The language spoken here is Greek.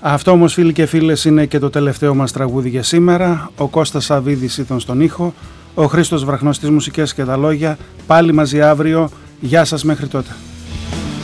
Αυτό όμως, φίλοι και φίλες, είναι και το τελευταίο μας τραγούδι για σήμερα. Ο Κώστας Σαββίδης ήταν στον ήχο, ο Χρήστος Βραχνός στις μουσικές και τα λόγια. Πάλι μαζί αύριο. Γεια σας μέχρι τότε.